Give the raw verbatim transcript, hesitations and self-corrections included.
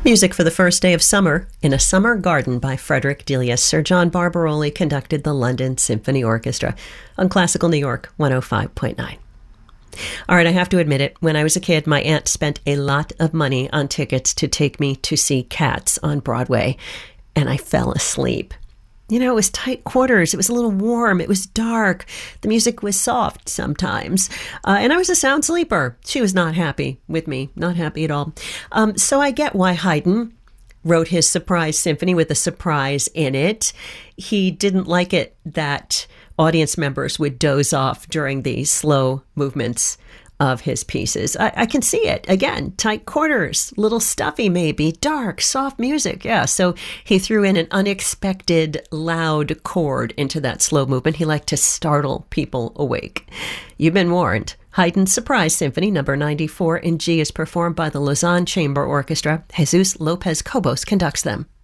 Music for the First Day of Summer in a Summer Garden by Frederick Delius. Sir John Barbaroli conducted the London Symphony Orchestra on Classical New York one oh five point nine. All right, I have to admit it. When I was a kid, my aunt spent a lot of money on tickets to take me to see Cats on Broadway, and I fell asleep. You know, it was tight quarters. It was a little warm. It was dark. The music was soft sometimes. Uh, and I was a sound sleeper. She was not happy with me. Not happy at all. Um, so I get why Haydn wrote his surprise symphony with a surprise in it. He didn't like it that audience members would doze off during the slow movements of his pieces. I, I can see it. Again, tight quarters, little stuffy maybe, dark, soft music. Yeah, so he threw in an unexpected loud chord into that slow movement. He liked to startle people awake. You've been warned. Haydn's Surprise Symphony number ninety-four in G is performed by the Lausanne Chamber Orchestra. Jesus Lopez Cobos conducts them.